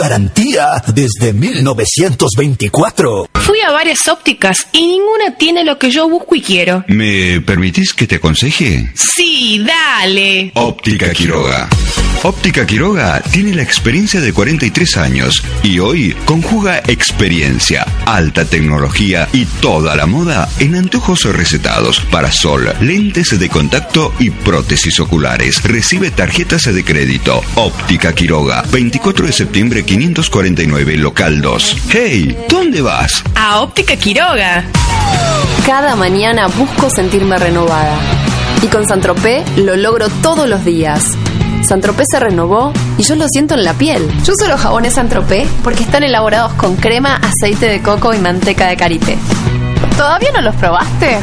Garantía desde 1924. Fui a varias ópticas y ninguna tiene lo que yo busco y quiero. ¿Me permitís que te aconseje? Sí, dale. Óptica Quiroga. Óptica Quiroga tiene la experiencia de 43 años y hoy conjuga experiencia, alta tecnología y toda la moda en anteojos recetados, parasol, lentes de contacto y prótesis oculares. Recibe tarjetas de crédito. Óptica Quiroga, 24 de septiembre 549, local 2. ¡Hey! ¿Dónde vas? A Óptica Quiroga. Cada mañana busco sentirme renovada. Y con Saint-Tropez lo logro todos los días. Saint-Tropez se renovó y yo lo siento en la piel. Yo uso los jabones Saint-Tropez porque están elaborados con crema, aceite de coco y manteca de karité. ¿Todavía no los probaste?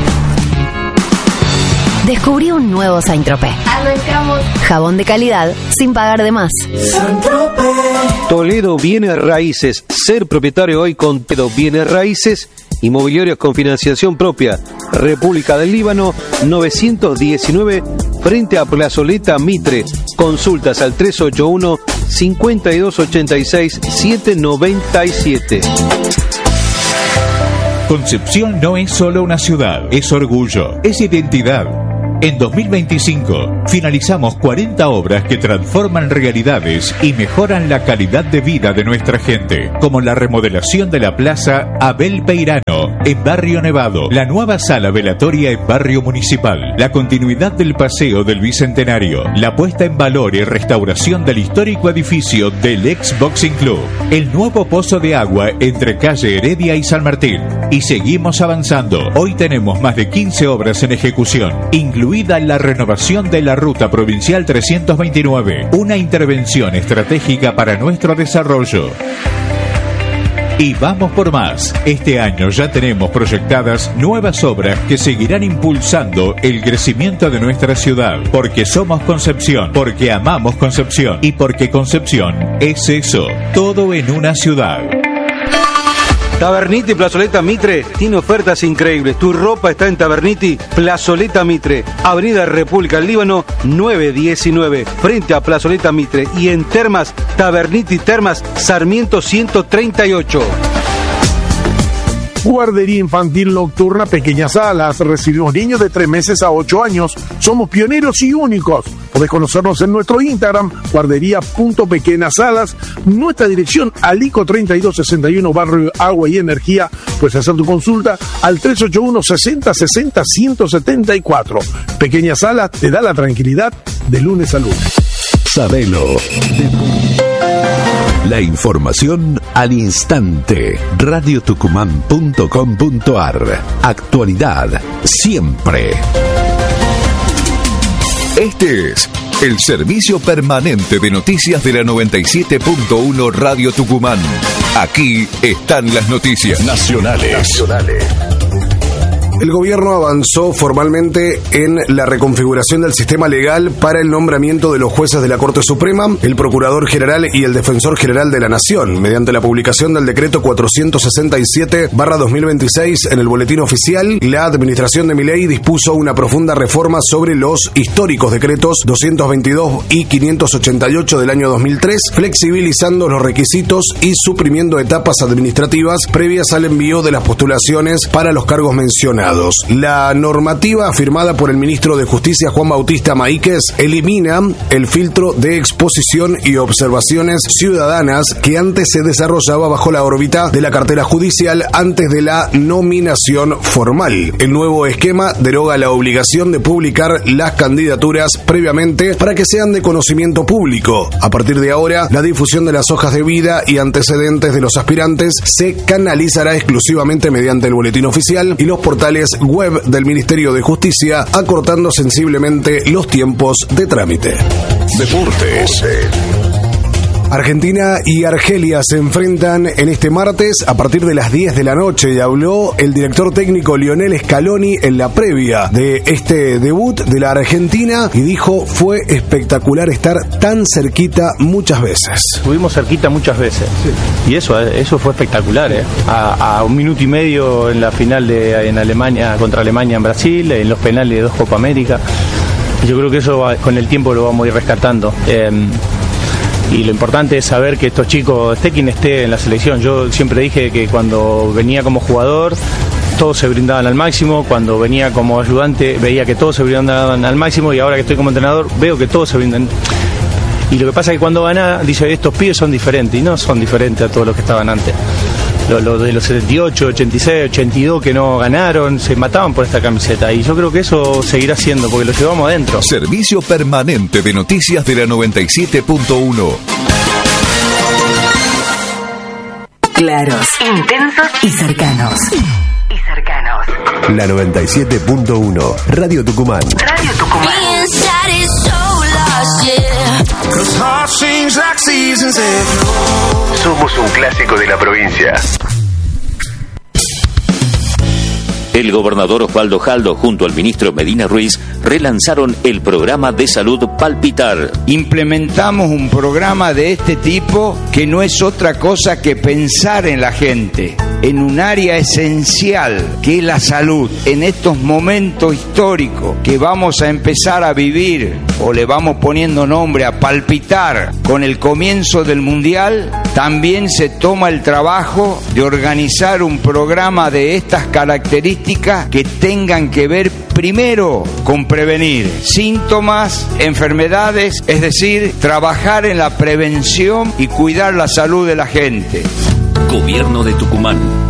Descubrí un nuevo Saint-Tropez. Arrancamos. Jabón de calidad sin pagar de más. Saint-Tropez. Toledo Bienes Raíces. Ser propietario hoy con Toledo Bienes Raíces. Inmobiliarios con financiación propia. República del Líbano, 919, frente a Plazoleta Mitre. Consultas al 381-5286-797. Concepción no es solo una ciudad, es orgullo, es identidad. En 2025 finalizamos 40 obras que transforman realidades y mejoran la calidad de vida de nuestra gente, como la remodelación de la Plaza Abel Peirano en Barrio Nevado, la nueva sala velatoria en Barrio Municipal, la continuidad del Paseo del Bicentenario, la puesta en valor y restauración del histórico edificio del ex Boxing Club, el nuevo pozo de agua entre calle Heredia y San Martín. Y seguimos avanzando. Hoy tenemos más de 15 obras en ejecución, incluida la renovación de la Ruta Provincial 329, una intervención estratégica para nuestro desarrollo. Y vamos por más. Este año ya tenemos proyectadas nuevas obras que seguirán impulsando el crecimiento de nuestra ciudad. Porque somos Concepción, porque amamos Concepción y porque Concepción es eso, todo en una ciudad. Taberniti Plazoleta Mitre tiene ofertas increíbles. Tu ropa está en Taberniti Plazoleta Mitre, Avenida República del Líbano 919, frente a Plazoleta Mitre. Y en Termas, Taberniti Termas Sarmiento 138. Guardería Infantil Nocturna Pequeñas Alas. Recibimos niños de 3 meses a 8 años. Somos pioneros y únicos. Podés conocernos en nuestro Instagram, guardería.pequeñasalas. Nuestra dirección, Alico 3261, Barrio Agua y Energía. Puedes hacer tu consulta al 381-6060-174. Pequeñas Alas te da la tranquilidad de lunes a lunes. Sabelo. La información al instante. radiotucumán.com.ar. Actualidad siempre. Este es el servicio permanente de noticias de la 97.1 Radio Tucumán. Aquí están las noticias nacionales. El gobierno avanzó formalmente en la reconfiguración del sistema legal para el nombramiento de los jueces de la Corte Suprema, el Procurador General y el Defensor General de la Nación, mediante la publicación del decreto 467/2026 en el Boletín Oficial. La administración de Milei dispuso una profunda reforma sobre los históricos decretos 222 y 588 del año 2003, flexibilizando los requisitos y suprimiendo etapas administrativas previas al envío de las postulaciones para los cargos mencionados. La normativa firmada por el ministro de Justicia Juan Bautista Maíquez elimina el filtro de exposición y observaciones ciudadanas que antes se desarrollaba bajo la órbita de la cartera judicial antes de la nominación formal. El nuevo esquema deroga la obligación de publicar las candidaturas previamente para que sean de conocimiento público. A partir de ahora, la difusión de las hojas de vida y antecedentes de los aspirantes se canalizará exclusivamente mediante el boletín oficial y los portales web del Ministerio de Justicia, acortando sensiblemente los tiempos de trámite. Deportes. Argentina y Argelia se enfrentan en este martes a partir de las 10 de la noche y habló el director técnico Lionel Scaloni en la previa de este debut de la Argentina y dijo: fue espectacular estar tan cerquita muchas veces. Estuvimos cerquita muchas veces, sí. Y eso fue espectacular, a 1 minuto y medio en la final en Alemania contra Alemania en Brasil, en los penales de 2 Copa América. Yo creo que eso con el tiempo lo vamos a ir rescatando. y lo importante es saber que estos chicos, esté quien esté en la selección. Yo siempre dije que cuando venía como jugador todos se brindaban al máximo, cuando venía como ayudante veía que todos se brindaban al máximo, y ahora que estoy como entrenador veo que todos se brindan. Y lo que pasa es que cuando van dice, estos pibes son diferentes, y no son diferentes a todos los que estaban antes. Los de los 78, 86, 82 que no ganaron, se mataban por esta camiseta, y yo creo que eso seguirá siendo porque lo llevamos adentro. Servicio permanente de noticias de la 97.1. Claros, intensos y cercanos. La 97.1, Radio Tucumán. Radio Tucumán. Somos un clásico de la provincia. El gobernador Osvaldo Jaldo junto al ministro Medina Ruiz relanzaron el programa de salud Palpitar. Implementamos un programa de este tipo que no es otra cosa que pensar en la gente, en un área esencial que es la salud. En estos momentos históricos que vamos a empezar a vivir, o le vamos poniendo nombre a palpitar, con el comienzo del Mundial, también se toma el trabajo de organizar un programa de estas características que tengan que ver primero con prevenir síntomas, enfermedades, es decir, trabajar en la prevención y cuidar la salud de la gente. Gobierno de Tucumán.